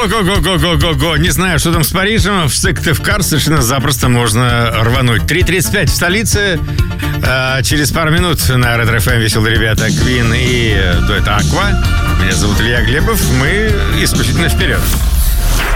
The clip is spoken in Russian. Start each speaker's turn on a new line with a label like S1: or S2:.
S1: Ого-го-го-го-го-го-го. Не знаю, что там с Парижем. В Сыктывкар совершенно запросто можно рвануть. 3:35 в столице. Через пару минут на Ретро ФМ веселые ребята Квин и дуэт Аква. Меня зовут Илья Глебов. Мы исключительно вперед.